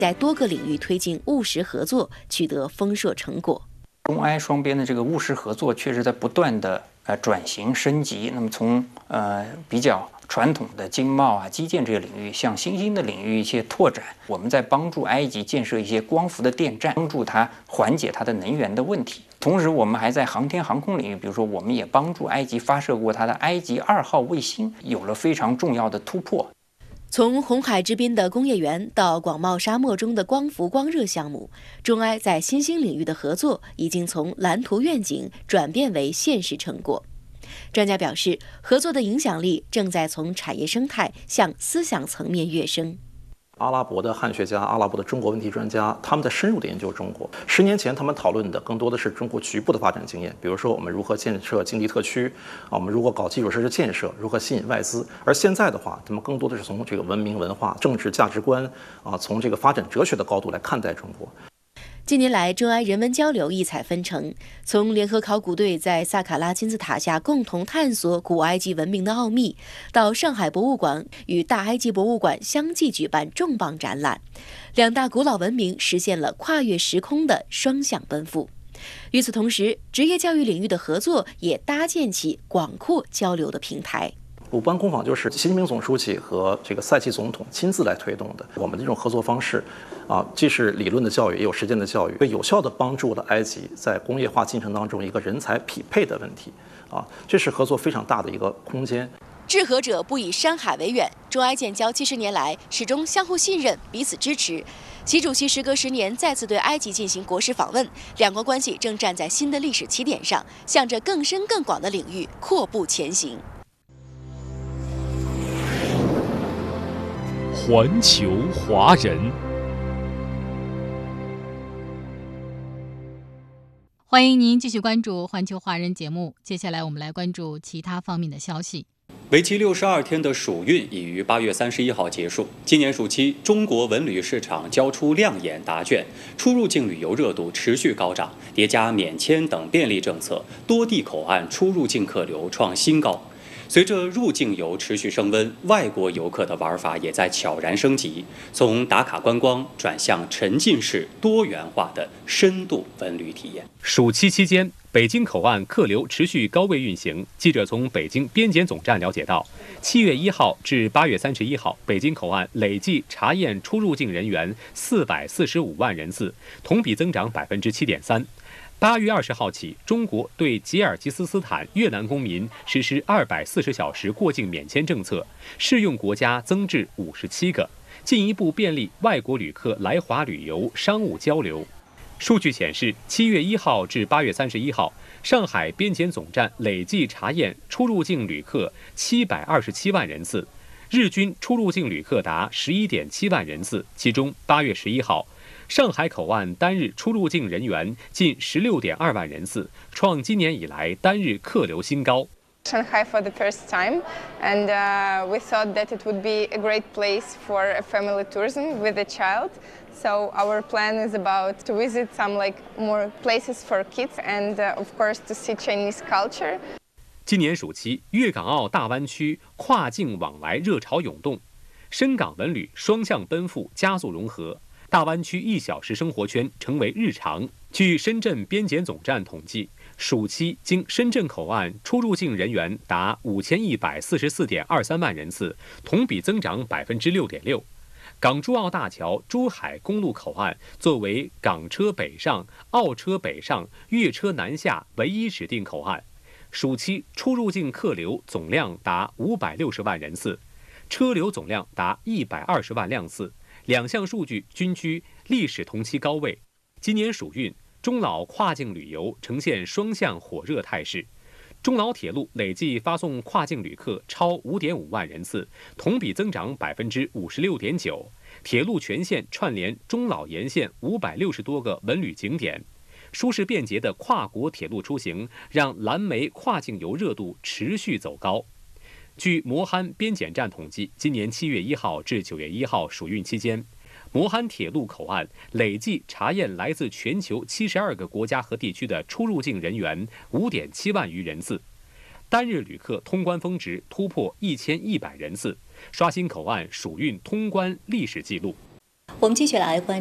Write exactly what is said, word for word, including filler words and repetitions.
在多个领域推进务实合作，取得丰硕成果。 中埃双边的这个务实合作确实在不断的呃转型升级。那么从呃比较传统的经贸啊、基建这个领域，向新兴的领域一些拓展。我们在帮助埃及建设一些光伏的电站，帮助它缓解它的能源的问题。同时，我们还在航天航空领域，比如说，我们也帮助埃及发射过它的埃及二号卫星，有了非常重要的突破。 从红海之滨的工业园到广袤沙漠中的光伏光热项目，中埃在新兴领域的合作已经从蓝图愿景转变为现实成果。专家表示，合作的影响力正在从产业生态向思想层面跃升。 阿拉伯的汉学家、阿拉伯的中国问题专家，他们在深入的研究中国。十年前，他们讨论的更多的是中国局部的发展经验，比如说我们如何建设经济特区，啊，我们如何搞基础设施建设，如何吸引外资。而现在的话，他们更多的是从这个文明、文化、政治价值观啊，从这个发展哲学的高度来看待中国。 近年来，中埃人文交流异彩纷呈。从联合考古队在萨卡拉金字塔下共同探索古埃及文明的奥秘，到上海博物馆与大埃及博物馆相继举办重磅展览，两大古老文明实现了跨越时空的双向奔赴。与此同时，职业教育领域的合作也搭建起广阔交流的平台。 五班工坊就是习近平总书记和这个塞奇总统亲自来推动的。我们这种合作方式，啊，既是理论的教育，也有实践的教育，有效地帮助了埃及在工业化进程当中一个人才匹配的问题。啊，这是合作非常大的一个空间。 治和者不以山海为远，中埃建交七十年来始终相互信任，彼此支持。习主席时隔十年再次对埃及进行国事访问，两国关系正站在新的历史起点上，向着更深更广的领域阔步前行。 环球华人， 欢迎您继续关注环球华人节目。接下来我们来关注其他方面的消息。 为期六十二天的暑运已于八月三十一号结束。今年暑期，中国文旅市场交出亮眼答卷，出入境旅游热度持续高涨，叠加免签等便利政策，多地口岸出入境客流创新高。随着入境游持续升温，外国游客的玩法也在悄然升级，从打卡观光转向沉浸式多元化的深度文旅体验。 暑期期间，北京口岸客流持续高位运行。记者从北京边检总站了解到，七月一号至八月三十一号，北京口岸累计查验出入境人员四百四十五万人次，同比增长百分之七点三。八月二十号起，中国对吉尔吉斯斯坦、越南公民实施二百四十小时过境免签政策，适用国家增至五十七个，进一步便利外国旅客来华旅游、商务交流。数据显示，七月一号至八月三十一号，上海边检总站累计查验出入境旅客七百二十七万人次，日均出入境旅客达十一点七万人次，其中八月十一号。上海口岸单日出入境人员近十六点二万人次，创今年以来单日客流新高。 Shanghai for the first time, and uh, we thought that it would be a great place for a family tourism with a child. So our plan is about to visit some like more places for kids, and uh, of course to see Chinese culture. 今年暑期，粤港澳大湾区跨境往来热潮涌动，深港文旅双向奔赴加速融合。大湾区一小时生活圈成为日常。据深圳边检总站统计，暑期经深圳口岸出入境人员达五千一百四十四点二三万人次，同比增长百分之六点六。港珠澳大桥珠海公路口岸作为港车北上、澳车北上、粤车南下唯一指定口岸，暑期出入境客流总量达五百六十万人次，车流总量达一百二十万辆次。两项数据均居历史同期高位。今年暑运，中老跨境旅游呈现双向火热态势。中老铁路累计发送跨境旅客超五点五万人次，同比增长百分之五十六点九。铁路全线串联中老沿线五百六十多个文旅景点，舒适便捷的跨国铁路出行让蓝莓跨境游热度持续走高。据摩憨边检站统计，今年七月一号至九月一号暑运期间，摩憨铁路口岸累计查验来自全球七十二个国家和地区的出入境人员五点七万余人次，单日旅客通关峰值突破一千一百人次，刷新口岸暑运通关历史记录。 我们继续来关。